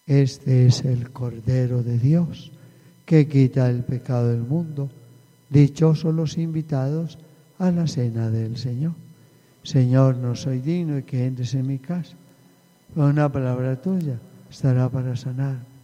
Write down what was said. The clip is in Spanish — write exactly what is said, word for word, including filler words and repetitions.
Este es el Cordero de Dios, que quita el pecado del mundo. Dichosos los invitados a la cena del Señor. Señor, no soy digno de que entres en mi casa, pero una palabra tuya estará para sanar